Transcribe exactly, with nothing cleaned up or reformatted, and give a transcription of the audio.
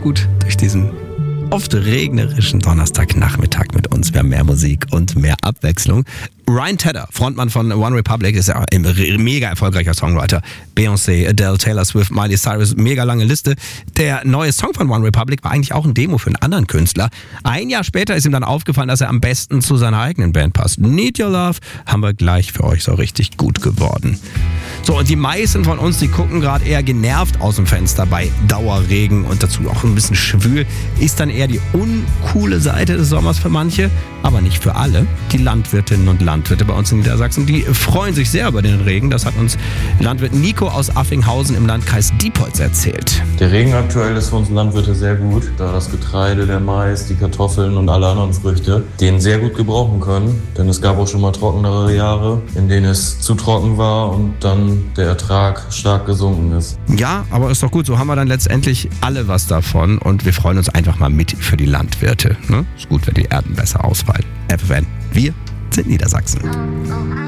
gut durch diesen oft regnerischen Donnerstagnachmittag mit uns. Wir haben mehr Musik und mehr Abwechslung. Ryan Tedder, Frontmann von One Republic, ist ja ein mega erfolgreicher Songwriter. Beyoncé, Adele, Taylor Swift, Miley Cyrus, mega lange Liste. Der neue Song von One Republic war eigentlich auch ein Demo für einen anderen Künstler. Ein Jahr später ist ihm dann aufgefallen, dass er am besten zu seiner eigenen Band passt. Need Your Love haben wir gleich für euch so richtig gut geworden. So, und die meisten von uns, die gucken gerade eher genervt aus dem Fenster bei Dauerregen und dazu auch ein bisschen schwül. Ist dann eher die uncoole Seite des Sommers für manche, aber nicht für alle. Die Landwirtinnen und Landwirte bei uns in Niedersachsen, die freuen sich sehr über den Regen. Das hat uns Landwirt Nico aus Affinghausen im Landkreis Diepholz erzählt. Der Regen aktuell ist für uns Landwirte sehr gut, da das Getreide, der Mais, die Kartoffeln und alle anderen Früchte den sehr gut gebrauchen können. Denn es gab auch schon mal trockenere Jahre, in denen es zu trocken war und dann der Ertrag stark gesunken ist. Ja, aber ist doch gut, so haben wir dann letztendlich alle was davon und wir freuen uns einfach mal mit für die Landwirte. Ne? Ist gut, wenn die Erden besser ausfallen. F F N, wir sind Niedersachsen.